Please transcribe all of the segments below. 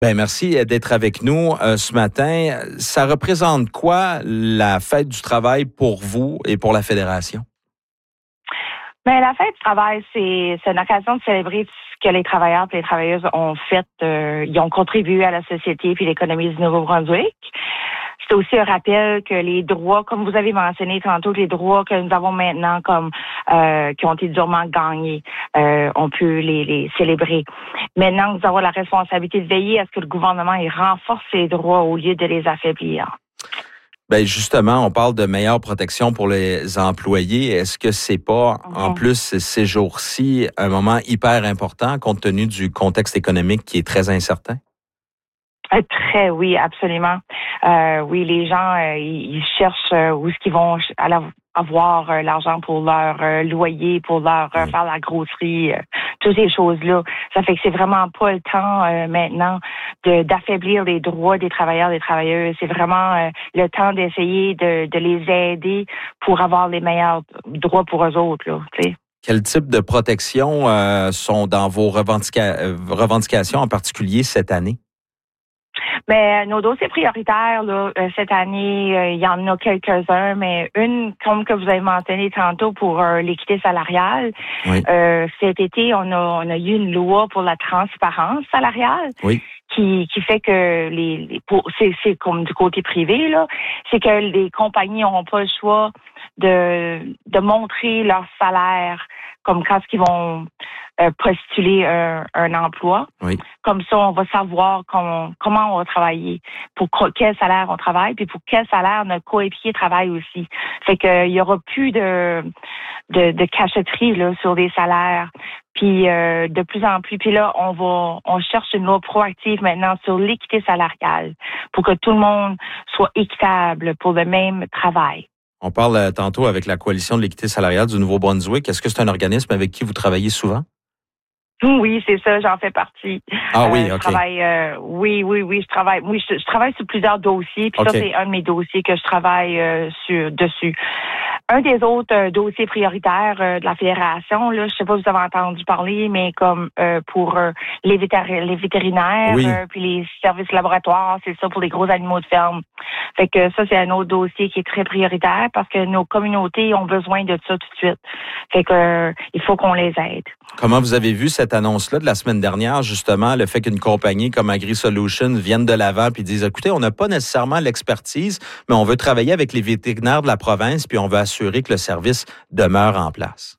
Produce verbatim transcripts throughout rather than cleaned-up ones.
Ben merci d'être avec nous euh, ce matin. Ça représente quoi la fête du travail pour vous et pour la Fédération? Ben, la fête du travail, c'est, c'est une occasion de célébrer ce que les travailleurs et les travailleuses ont fait. Euh, ils ont contribué à la société puis l'économie du Nouveau-Brunswick. C'est aussi un rappel que les droits, comme vous avez mentionné tantôt, les droits que nous avons maintenant, comme euh, qui ont été durement gagnés, euh, on peut les, les célébrer. Maintenant, nous avons la responsabilité de veiller à ce que le gouvernement il renforce ces droits au lieu de les affaiblir. Ben justement, on parle de meilleure protection pour les employés. Est-ce que c'est pas, mm-hmm. en plus, ces jours-ci, un moment hyper important compte tenu du contexte économique qui est très incertain? Très, oui, absolument. Euh, oui, les gens, euh, ils cherchent euh, où est-ce qu'ils vont aller avoir euh, l'argent pour leur euh, loyer, pour leur euh, faire la grosserie, euh, toutes ces choses-là. Ça fait que c'est vraiment pas le temps euh, maintenant de, d'affaiblir les droits des travailleurs, des travailleuses. C'est vraiment euh, le temps d'essayer de, de les aider pour avoir les meilleurs droits pour eux autres, là, tu sais. Quel type de protection euh, sont dans vos revendica- revendications, en particulier cette année? Mais nos dossiers prioritaires, là, cette année, euh, il y en a quelques-uns, mais une, comme que vous avez mentionné tantôt pour euh, l'équité salariale, oui. euh, cet été, on a, on a eu une loi pour la transparence salariale. Oui. Qui, qui fait que les, les pour, c'est, c'est comme du côté privé, là, c'est que les compagnies n'auront pas le choix de, de montrer leur salaire comme quand ils vont euh, postuler un, un emploi. Oui. Comme ça, on va savoir comment, comment on va travailler, pour quel salaire on travaille, puis pour quel salaire notre coéquipier travaille aussi. Fait que il y aura plus de de, de cachotterie là sur des salaires. Puis euh, de plus en plus, puis là, on va on cherche une loi proactive maintenant sur l'équité salariale pour que tout le monde soit équitable pour le même travail. On parle tantôt avec la Coalition de l'équité salariale du Nouveau-Brunswick. Est-ce que c'est un organisme avec qui vous travaillez souvent? Oui, c'est ça, j'en fais partie. Ah oui, euh, OK. Je travaille, euh, oui, oui, oui, je travaille. Oui, je, je travaille sur plusieurs dossiers, puis okay. ça, c'est un de mes dossiers que je travaille euh, sur dessus. Un des autres euh, dossiers prioritaires euh, de la Fédération, là, je sais pas si vous avez entendu parler, mais comme euh, pour euh, les, vétér- les vétérinaires, oui. euh, puis les services laboratoires, c'est ça pour les gros animaux de ferme. Fait que ça, c'est un autre dossier qui est très prioritaire parce que nos communautés ont besoin de ça tout de suite. Fait que euh, il faut qu'on les aide. Comment vous avez vu cette annonce-là de la semaine dernière, justement, le fait qu'une compagnie comme AgriSolutions vienne de l'avant puis dise, écoutez, on n'a pas nécessairement l'expertise, mais on veut travailler avec les vétérinaires de la province puis on veut assurer que le service demeure en place?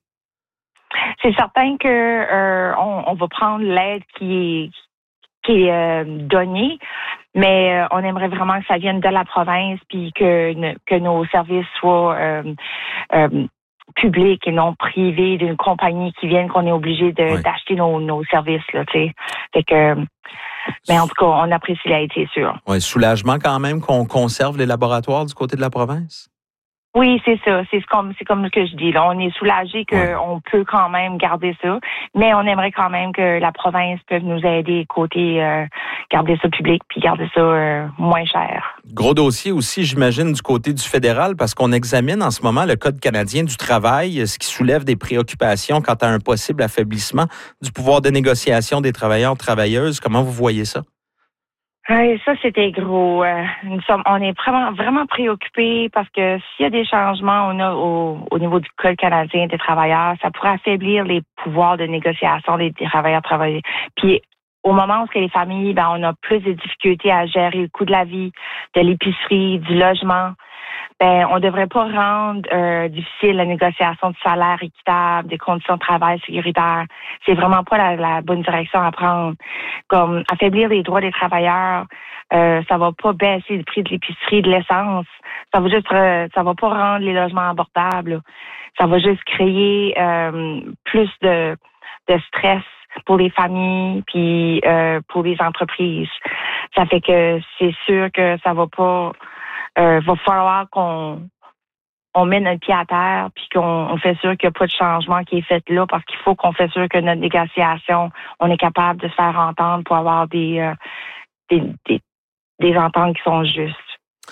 C'est certain que euh, on, on va prendre l'aide qui est qui est euh, donnée, mais euh, on aimerait vraiment que ça vienne de la province puis que que nos services soient euh, euh, public et non privé d'une compagnie qui vienne qu'on est obligé de, oui. d'acheter nos, nos services, là, tu sais. Fait que, mais en tout cas, on apprécie l'aide, c'est sûr. Oui, soulagement quand même qu'on conserve les laboratoires du côté de la province? Oui, c'est ça. C'est comme, c'est comme ce que je dis, là. On est soulagé qu'on ouais. peut quand même garder ça, mais on aimerait quand même que la province puisse nous aider côté euh, garder ça public puis garder ça euh, moins cher. Gros dossier aussi, j'imagine, du côté du fédéral, parce qu'on examine en ce moment le Code canadien du travail, ce qui soulève des préoccupations quant à un possible affaiblissement du pouvoir de négociation des travailleurs travailleuses. Comment vous voyez ça? Oui, ça, c'était gros. Euh, nous sommes, on est vraiment, vraiment préoccupés parce que s'il y a des changements on a au, au niveau du Code canadien des travailleurs, ça pourrait affaiblir les pouvoirs de négociation des travailleurs travailleurs. Puis, au moment où les familles, ben, on a plus de difficultés à gérer le coût de la vie, de l'épicerie, du logement, ben, on devrait pas rendre euh, difficile la négociation de salaire équitable, des conditions de travail sécuritaires. C'est vraiment pas la, la bonne direction à prendre. Comme affaiblir les droits des travailleurs, euh, ça va pas baisser le prix de l'épicerie, de l'essence. Ça va juste, euh, ça va pas rendre les logements abordables. Ça va juste créer euh, plus de, de stress pour les familles puis euh, pour les entreprises. Ça fait que c'est sûr que ça va pas. Euh, va falloir qu'on on mette notre pied à terre puis qu'on on fait sûr qu'il n'y a pas de changement qui est fait là parce qu'il faut qu'on fait sûr que notre négociation, on est capable de se faire entendre pour avoir des, euh, des, des, des ententes qui sont justes.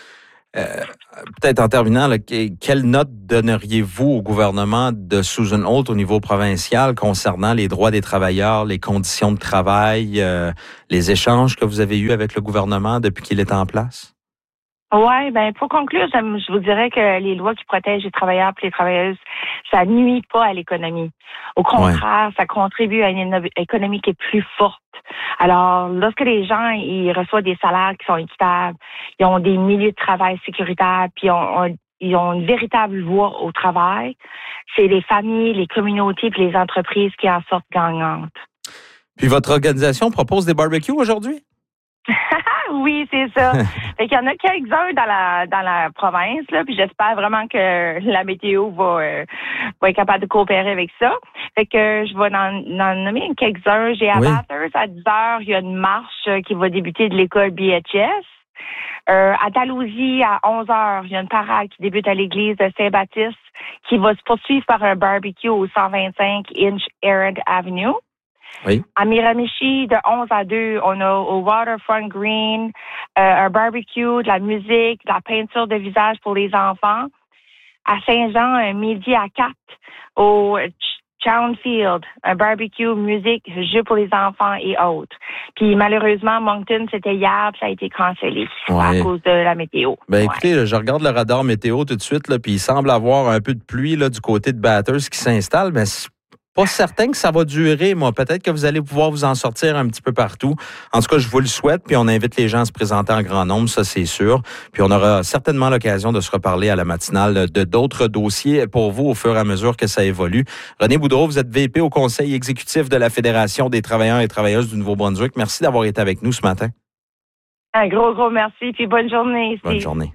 Euh, peut-être en terminant, là, quelle note donneriez-vous au gouvernement de Susan Holt au niveau provincial concernant les droits des travailleurs, les conditions de travail, euh, les échanges que vous avez eus avec le gouvernement depuis qu'il est en place? Oui, ben pour conclure, je vous dirais que les lois qui protègent les travailleurs et les travailleuses, ça nuit pas à l'économie. Au contraire, ouais. Ça contribue à une économie qui est plus forte. Alors, lorsque les gens ils reçoivent des salaires qui sont équitables, ils ont des milieux de travail sécuritaires, puis ils ont, ils ont une véritable voie au travail, c'est les familles, les communautés puis les entreprises qui en sortent gagnantes. Puis votre organisation propose des barbecues aujourd'hui? Oui, c'est ça. Fait qu'il y en a quelques-uns dans la dans la province, là, puis j'espère vraiment que la météo va, euh, va être capable de coopérer avec ça. Fait que je vais en, en nommer quelques-uns. J'ai à oui. Bathurst, à dix heures, il y a une marche qui va débuter de l'école B H S. Euh, à Dalhousie, à onze heures, il y a une parade qui débute à l'église de Saint-Baptiste qui va se poursuivre par un barbecue au cent vingt-cinq Inch Errand Avenue. Oui. À Miramichi, de onze à deux, on a au Waterfront Green euh, un barbecue, de la musique, de la peinture de visage pour les enfants. À Saint-Jean, un midi à quatre, au Chownfield, un barbecue, musique, jeux pour les enfants et autres. Puis malheureusement, Moncton, c'était hier, puis ça a été cancellé ouais. à cause de la météo. Ben ouais. écoutez, là, je regarde le radar météo tout de suite, là, puis il semble avoir un peu de pluie là, du côté de Bathurst qui s'installe, mais pas certain que ça va durer, moi. Peut-être que vous allez pouvoir vous en sortir un petit peu partout. En tout cas, je vous le souhaite, puis on invite les gens à se présenter en grand nombre, ça c'est sûr. Puis on aura certainement l'occasion de se reparler à la matinale de d'autres dossiers pour vous au fur et à mesure que ça évolue. René Boudreau, vous êtes V P au Conseil exécutif de la Fédération des travailleurs et travailleuses du Nouveau-Brunswick. Merci d'avoir été avec nous ce matin. Un gros, gros merci, puis bonne journée ici. Bonne journée.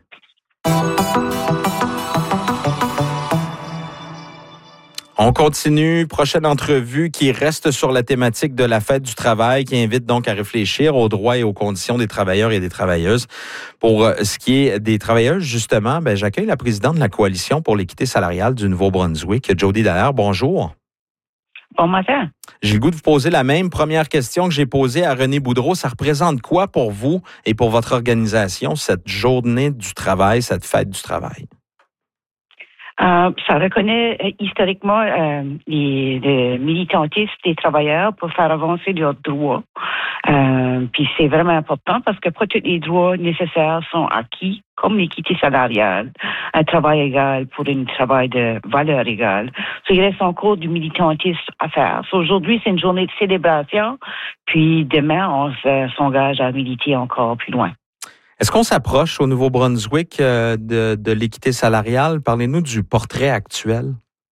On continue. Prochaine entrevue qui reste sur la thématique de la fête du travail, qui invite donc à réfléchir aux droits et aux conditions des travailleurs et des travailleuses. Pour ce qui est des travailleuses, justement, ben, j'accueille la présidente de la Coalition pour l'équité salariale du Nouveau-Brunswick, Jody Dallaire. Bonjour. Bon matin. J'ai le goût de vous poser la même première question que j'ai posée à René Boudreau. Ça représente quoi pour vous et pour votre organisation, cette journée du travail, cette fête du travail? Euh, ça reconnaît euh, historiquement euh, les, les militantistes des travailleurs pour faire avancer leurs droits. Euh, puis c'est vraiment important parce que pas tous les droits nécessaires sont acquis, comme l'équité salariale, un travail égal pour un travail de valeur égale. So, il reste encore du militantisme à faire. So, aujourd'hui, c'est une journée de célébration, puis demain, on se, s'engage à militer encore plus loin. Est-ce qu'on s'approche au Nouveau-Brunswick euh, de, de l'équité salariale? Parlez-nous du portrait actuel.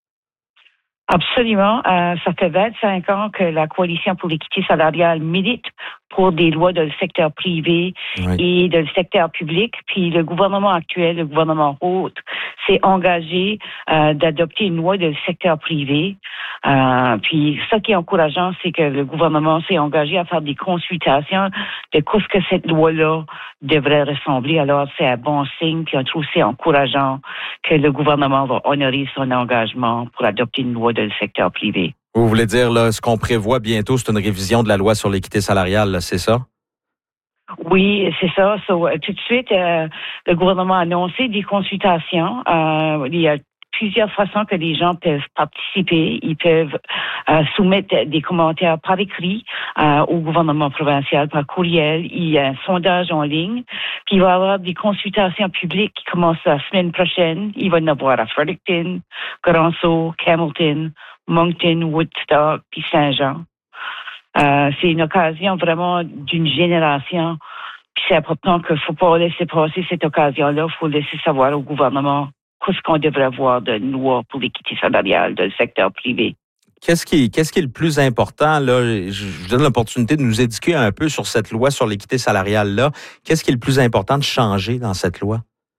Absolument. Euh, ça fait vingt-cinq ans que la Coalition pour l'équité salariale milite pour des lois dans le secteur privé oui. et dans le secteur public. Puis le gouvernement actuel, le gouvernement Holt, s'est engagé euh, d'adopter une loi dans le secteur privé. Euh, puis ce qui est encourageant, c'est que le gouvernement s'est engagé à faire des consultations de ce que cette loi-là devrait ressembler. Alors c'est un bon signe, puis on trouve c'est encourageant que le gouvernement va honorer son engagement pour adopter une loi dans le secteur privé. Vous voulez dire, là, ce qu'on prévoit bientôt, c'est une révision de la loi sur l'équité salariale, là, c'est ça? Oui, c'est ça. So, tout de suite, euh, le gouvernement a annoncé des consultations. Euh, il y a plusieurs façons que les gens peuvent participer. Ils peuvent euh, soumettre des commentaires par écrit euh, au gouvernement provincial, par courriel. Il y a un sondage en ligne. Puis il va y avoir des consultations publiques qui commencent la semaine prochaine. Il va y en avoir à Fredericton, Grand-Sault, Hamilton, Moncton, Woodstock, puis Saint-Jean. Euh, c'est une occasion vraiment d'une génération. Puis c'est important qu'il ne faut pas laisser passer cette occasion-là. Il faut laisser savoir au gouvernement qu'est-ce qu'on devrait avoir de loi pour l'équité salariale dans le secteur privé. Qu'est-ce qui, qu'est-ce qui est le plus important, là? Je vous donne l'opportunité de nous éduquer un peu sur cette loi sur l'équité salariale-là. Qu'est-ce qui est le plus important de changer dans cette loi?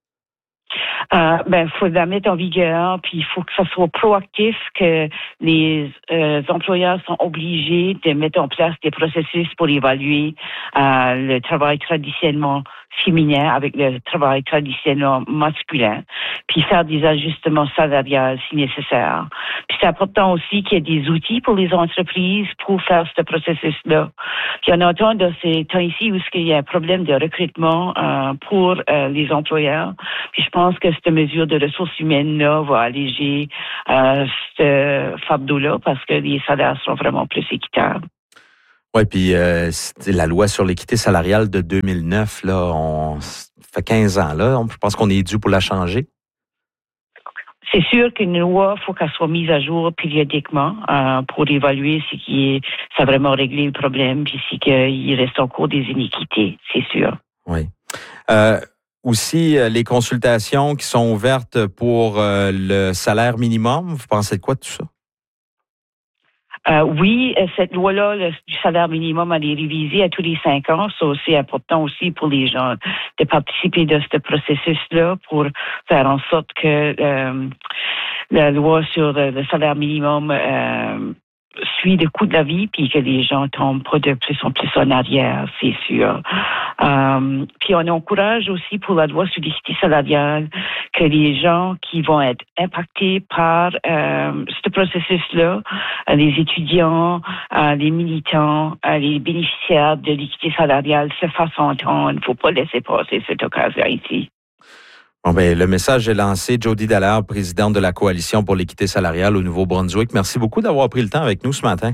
Euh, ben, faut la mettre en vigueur, puis il faut que ça soit proactif, que les euh, employeurs sont obligés de mettre en place des processus pour évaluer euh, le travail traditionnellement féminin avec le travail traditionnel masculin, puis faire des ajustements salariales si nécessaire. Puis c'est important aussi qu'il y ait des outils pour les entreprises pour faire ce processus-là. Puis on entend dans ces temps ici où il y a un problème de recrutement euh, pour euh, les employeurs. Puis je pense que cette mesure de ressources humaines-là va alléger euh, ce fardeau-là parce que les salaires seront vraiment plus équitables. Oui, puis euh, la loi sur l'équité salariale de deux mille neuf, là, on ça fait quinze ans, là. Je pense qu'on est dû pour la changer. C'est sûr qu'une loi, il faut qu'elle soit mise à jour périodiquement euh, pour évaluer si qui est, ça a vraiment réglé le problème, puis si qu'il reste encore des iniquités, c'est sûr. Oui. Euh, aussi, les consultations qui sont ouvertes pour euh, le salaire minimum, vous pensez de quoi de tout ça? Euh, oui, cette loi-là, le, du salaire minimum, elle est révisée à tous les cinq ans. C'est aussi important aussi pour les gens de participer de ce processus-là pour faire en sorte que euh, la loi sur le salaire minimum euh, suit le coût de la vie, puis que les gens tombent pas de plus en plus en arrière, c'est sûr. Euh, puis on encourage aussi pour la loi sur l'équité salariale que les gens qui vont être impactés par euh, ce processus-là, les étudiants, euh, les militants, euh, les bénéficiaires de l'équité salariale se fassent entendre. Il ne faut pas laisser passer cette occasion ici. Bon, ben, le message est lancé. Jody Dallaire, présidente de la Coalition pour l'équité salariale au Nouveau-Brunswick. Merci beaucoup d'avoir pris le temps avec nous ce matin.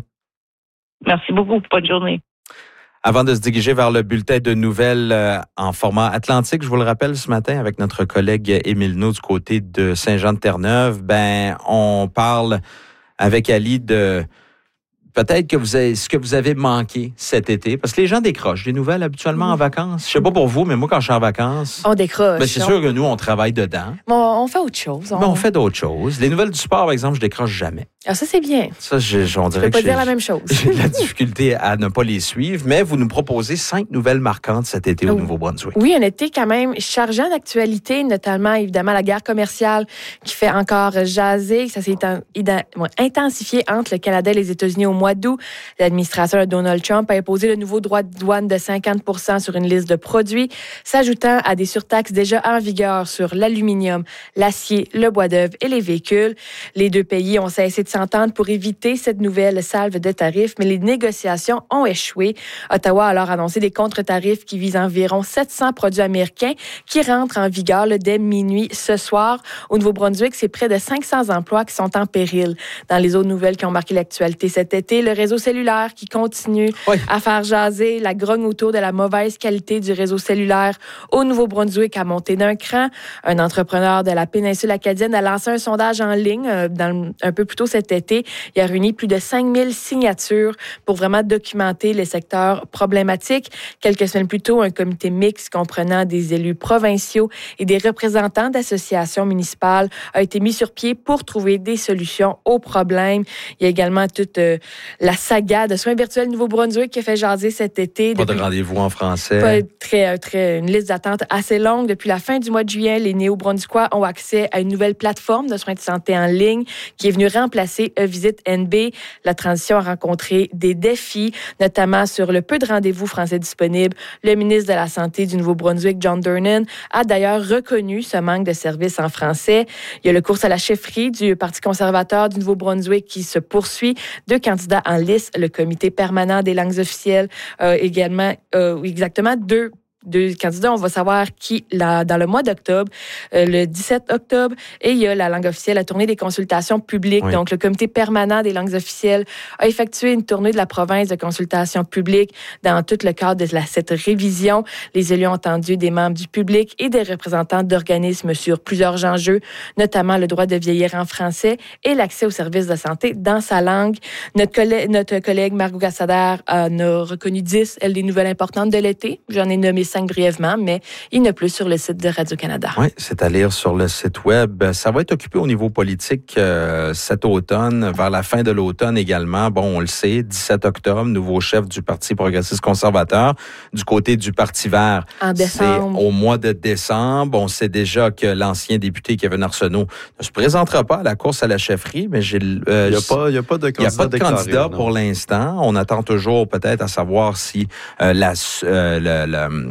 Merci beaucoup. Bonne journée. Avant de se diriger vers le bulletin de nouvelles euh, en format atlantique, je vous le rappelle ce matin avec notre collègue Émile Naud du côté de Saint-Jean-de-Terre-Neuve, ben, on parle avec Ali de peut-être que vous avez, ce que vous avez manqué cet été, parce que les gens décrochent des nouvelles habituellement en vacances. Je sais pas pour vous, mais moi, quand je suis en vacances... On décroche. Ben, c'est on... sûr que nous, on travaille dedans. Bon, on fait autre chose. On... Ben, on fait d'autres choses. Les nouvelles du sport, par exemple, je décroche jamais. Ah, ça, c'est bien. Ça, je, je, on dirait peux pas que dire la même chose. J'ai de la difficulté à ne pas les suivre, mais vous nous proposez cinq nouvelles marquantes cet été au Nouveau-Brunswick. Oui, un été quand même chargeant d'actualité, notamment, évidemment, la guerre commerciale qui fait encore jaser. Ça s'est intensifié entre le Canada et les États-Unis au mois d'août. L'administration de Donald Trump a imposé le nouveau droit de douane de cinquante pour cent sur une liste de produits, s'ajoutant à des surtaxes déjà en vigueur sur l'aluminium, l'acier, le bois d'œuvre et les véhicules. Les deux pays ont cessé de s'entendre pour éviter cette nouvelle salve de tarifs, mais les négociations ont échoué. Ottawa a alors annoncé des contre-tarifs qui visent environ sept cents produits américains qui rentrent en vigueur là, dès minuit ce soir. Au Nouveau-Brunswick, c'est près de cinq cents emplois qui sont en péril. Dans les autres nouvelles qui ont marqué l'actualité cet été, le réseau cellulaire qui continue oui. à faire jaser, la grogne autour de la mauvaise qualité du réseau cellulaire au Nouveau-Brunswick a monté d'un cran. Un entrepreneur de la péninsule acadienne a lancé un sondage en ligne euh, dans, un peu plus tôt cet été. Il a réuni plus de cinq mille signatures pour vraiment documenter les secteurs problématiques. Quelques semaines plus tôt, un comité mixte comprenant des élus provinciaux et des représentants d'associations municipales a été mis sur pied pour trouver des solutions aux problèmes. Il y a également toute euh, la saga de soins virtuels Nouveau-Brunswick qui a fait jaser cet été. Pas depuis, de rendez-vous en français. Pas très, très, une liste d'attente assez longue. Depuis la fin du mois de juillet, les Néo-Brunswickois ont accès à une nouvelle plateforme de soins de santé en ligne qui est venue remplacer E-Visite N B. La transition a rencontré des défis, notamment sur le peu de rendez-vous français disponibles. Le ministre de la Santé du Nouveau-Brunswick, John Durnan, a d'ailleurs reconnu ce manque de services en français. Il y a le course à la chefferie du Parti conservateur du Nouveau-Brunswick qui se poursuit. Deux candidats en lice, le comité permanent des langues officielles, euh, également, euh, exactement deux Deux candidats, on va savoir qui, là, dans le mois d'octobre, euh, le dix-sept octobre, et il y a la langue officielle, la tournée des consultations publiques. Oui. Donc, le comité permanent des langues officielles a effectué une tournée de la province de consultations publiques dans tout le cadre de la, cette révision. Les élus ont entendu des membres du public et des représentants d'organismes sur plusieurs enjeux, notamment le droit de vieillir en français et l'accès aux services de santé dans sa langue. Notre collègue, notre collègue Margot Gassader en a reconnu dix, elle, des nouvelles importantes de l'été. J'en ai nommé cinq brièvement, mais il ne plus sur le site de Radio-Canada. Oui, c'est à lire sur le site web. Ça va être occupé au niveau politique euh, cet automne, vers la fin de l'automne également. Bon, on le sait, dix-sept octobre, nouveau chef du Parti progressiste conservateur. Du côté du Parti vert, en décembre. C'est au mois de décembre. On sait déjà que l'ancien député Kevin Arsenault ne se présentera pas à la course à la chefferie, mais j'ai... Euh, il n'y a pas, il y a pas de candidat, il y a pas de candidat pour l'instant. On attend toujours peut-être à savoir si euh, la, euh, le, le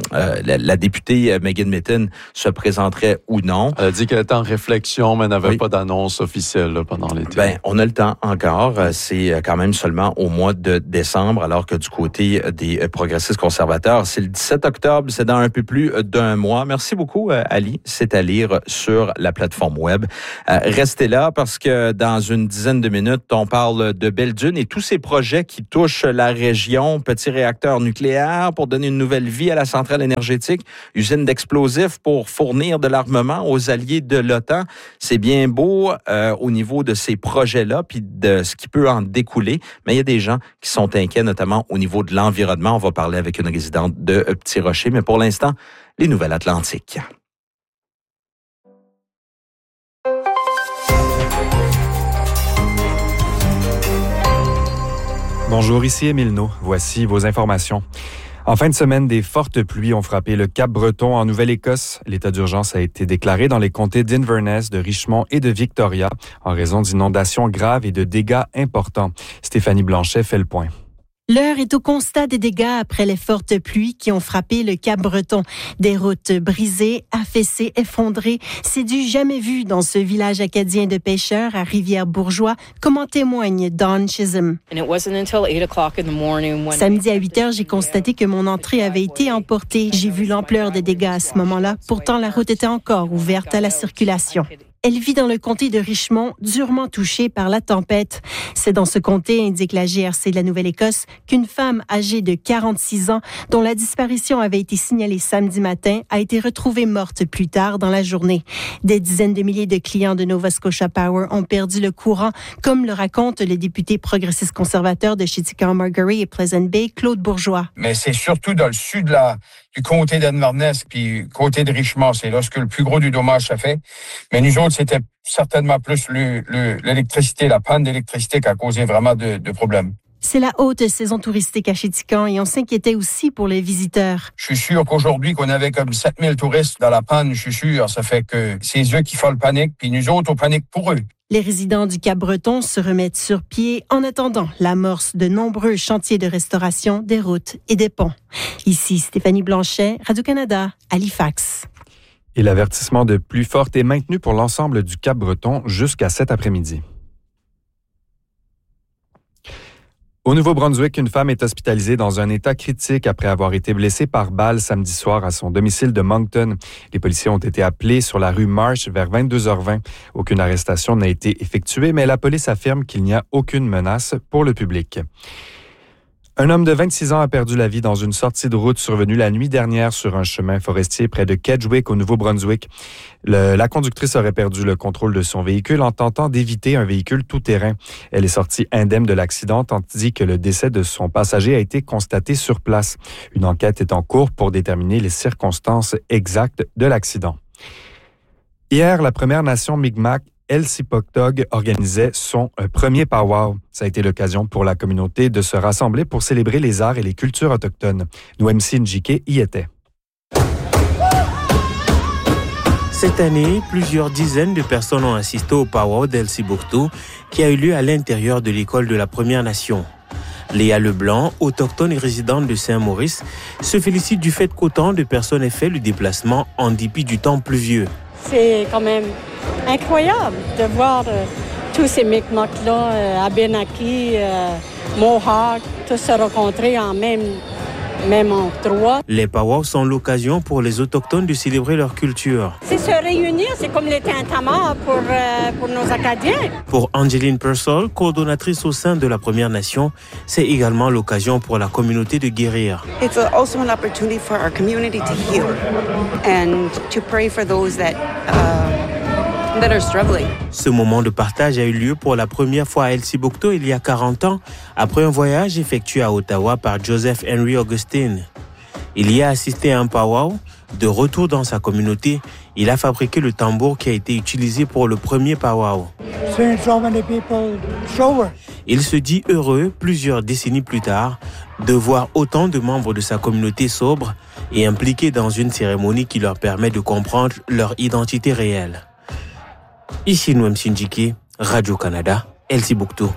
euh, la, la députée Megan Mitton se présenterait ou non. Elle a dit qu'elle était en réflexion, mais n'avait oui. pas d'annonce officielle là, pendant l'été. Ben, on a le temps encore. C'est quand même seulement au mois de décembre, alors que du côté des progressistes conservateurs, c'est le dix-sept octobre, c'est dans un peu plus d'un mois. Merci beaucoup, Ali. C'est à lire sur la plateforme web. Euh, restez là parce que dans une dizaine de minutes, on parle de Belledune et tous ces projets qui touchent la région. Petit réacteur nucléaire pour donner une nouvelle vie à la centrale énergétique, usine d'explosifs pour fournir de l'armement aux alliés de l'OTAN. C'est bien beau euh, au niveau de ces projets-là puis de ce qui peut en découler, mais il y a des gens qui sont inquiets, notamment au niveau de l'environnement. On va parler avec une résidente de Petit Rocher, mais pour l'instant, les nouvelles Atlantiques. Bonjour, ici Émile No. Voici vos informations. En fin de semaine, des fortes pluies ont frappé le Cap-Breton en Nouvelle-Écosse. L'état d'urgence a été déclaré dans les comtés d'Inverness, de Richmond et de Victoria en raison d'inondations graves et de dégâts importants. Stéphanie Blanchet fait le point. L'heure est au constat des dégâts après les fortes pluies qui ont frappé le Cap-Breton. Des routes brisées, affaissées, effondrées. C'est du jamais vu dans ce village acadien de pêcheurs à Rivière-Bourgeois, comme en témoigne Dawn Chisholm. Samedi à huit heures, j'ai constaté que mon entrée avait été emportée. J'ai vu l'ampleur des dégâts à ce moment-là. Pourtant, la route était encore ouverte à la circulation. Elle vit dans le comté de Richmond, durement touchée par la tempête. C'est dans ce comté, indique la G R C de la Nouvelle-Écosse, qu'une femme âgée de quarante-six ans, dont la disparition avait été signalée samedi matin, a été retrouvée morte plus tard dans la journée. Des dizaines de milliers de clients de Nova Scotia Power ont perdu le courant, comme le raconte le député progressiste conservateur de Chiticon-Margery et Pleasant Bay, Claude Bourgeois. Mais c'est surtout dans le sud de la, du comté d'Inverness, puis côté de Richmond, c'est là que le plus gros du dommage ça fait. Mais nous autres, c'était certainement plus le, le, l'électricité, la panne d'électricité qui a causé vraiment de, de problèmes. C'est la haute saison touristique à Chiticon et on s'inquiétait aussi pour les visiteurs. Je suis sûr qu'aujourd'hui, qu'on avait comme sept mille touristes dans la panne, je suis sûr, ça fait que c'est eux qui font le panique, puis nous autres, on panique pour eux. Les résidents du Cap-Breton se remettent sur pied en attendant l'amorce de nombreux chantiers de restauration des routes et des ponts. Ici Stéphanie Blanchet, Radio-Canada, Halifax. Et l'avertissement de pluie forte est maintenu pour l'ensemble du Cap-Breton jusqu'à cet après-midi. Au Nouveau-Brunswick, une femme est hospitalisée dans un état critique après avoir été blessée par balle samedi soir à son domicile de Moncton. Les policiers ont été appelés sur la rue Marsh vers vingt-deux heures vingt. Aucune arrestation n'a été effectuée, mais la police affirme qu'il n'y a aucune menace pour le public. Un homme de vingt-six ans a perdu la vie dans une sortie de route survenue la nuit dernière sur un chemin forestier près de Kedgwick, au Nouveau-Brunswick. Le, la conductrice aurait perdu le contrôle de son véhicule en tentant d'éviter un véhicule tout-terrain. Elle est sortie indemne de l'accident, tandis que le décès de son passager a été constaté sur place. Une enquête est en cours pour déterminer les circonstances exactes de l'accident. Hier, la Première Nation Mi'kmaq Elsipogtog organisait son premier powwow. Ça a été l'occasion pour la communauté de se rassembler pour célébrer les arts et les cultures autochtones. Nwemsi Njike y était. Cette année, plusieurs dizaines de personnes ont assisté au powwow d'Elsipogtog qui a eu lieu à l'intérieur de l'école de la Première Nation. Léa Leblanc, autochtone et résidente de Saint-Maurice, se félicite du fait qu'autant de personnes aient fait le déplacement en dépit du temps pluvieux. C'est quand même incroyable de voir euh, tous ces Mi'kmaq-là, euh, Abenaki, euh, Mohawk, tous se rencontrer en même, même endroit. Les powwows sont l'occasion pour les Autochtones de célébrer leur culture. C'est se réunir, c'est comme les tintamarres pour, euh, pour nos Acadiens. Pour Angeline Persol, coordonnatrice au sein de la Première Nation, c'est également l'occasion pour la communauté de guérir. It's also an opportunity for our community to heal and to pray for those that uh, that are struggling. Ce moment de partage a eu lieu pour la première fois à Elsipogtog il y a quarante ans, après un voyage effectué à Ottawa par Joseph Henry Augustine. Il y a assisté à un powwow. De retour dans sa communauté, il a fabriqué le tambour qui a été utilisé pour le premier powwow. Il se dit heureux, plusieurs décennies plus tard, de voir autant de membres de sa communauté sobres et impliqués dans une cérémonie qui leur permet de comprendre leur identité réelle. Ici Nwemsi Njike, Radio-Canada, Elsipogtog.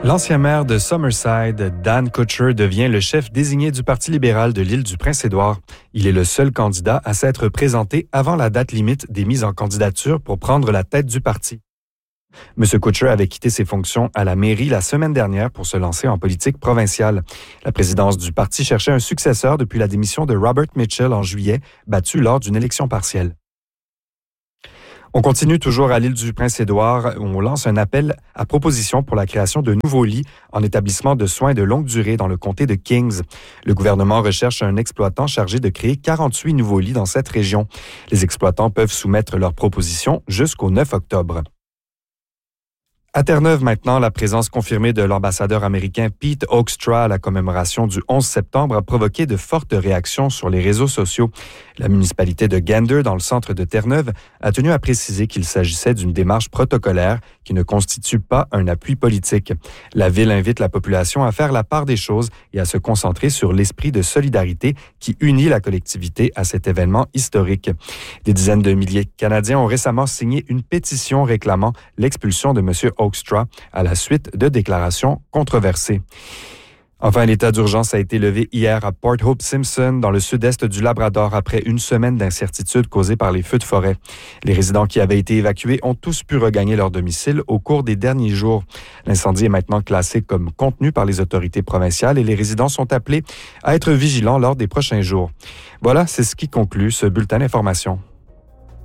L'ancien maire de Summerside, Dan Kutcher, devient le chef désigné du Parti libéral de l'île du Prince-Édouard. Il est le seul candidat à s'être présenté avant la date limite des mises en candidature pour prendre la tête du parti. M. Kutcher avait quitté ses fonctions à la mairie la semaine dernière pour se lancer en politique provinciale. La présidence du parti cherchait un successeur depuis la démission de Robert Mitchell en juillet, battu lors d'une élection partielle. On continue toujours à l'île du Prince-Édouard où on lance un appel à proposition pour la création de nouveaux lits en établissement de soins de longue durée dans le comté de Kings. Le gouvernement recherche un exploitant chargé de créer quarante-huit nouveaux lits dans cette région. Les exploitants peuvent soumettre leurs propositions jusqu'au neuf octobre. À Terre-Neuve maintenant, la présence confirmée de l'ambassadeur américain Pete Hoekstra à la commémoration du onze septembre a provoqué de fortes réactions sur les réseaux sociaux. La municipalité de Gander, dans le centre de Terre-Neuve, a tenu à préciser qu'il s'agissait d'une démarche protocolaire qui ne constitue pas un appui politique. La ville invite la population à faire la part des choses et à se concentrer sur l'esprit de solidarité qui unit la collectivité à cet événement historique. Des dizaines de milliers de Canadiens ont récemment signé une pétition réclamant l'expulsion de M. Hoekstra à la suite de déclarations controversées. Enfin, l'état d'urgence a été levé hier à Port Hope Simpson, dans le sud-est du Labrador, après une semaine d'incertitude causée par les feux de forêt. Les résidents qui avaient été évacués ont tous pu regagner leur domicile au cours des derniers jours. L'incendie est maintenant classé comme contenu par les autorités provinciales et les résidents sont appelés à être vigilants lors des prochains jours. Voilà, c'est ce qui conclut ce bulletin d'information.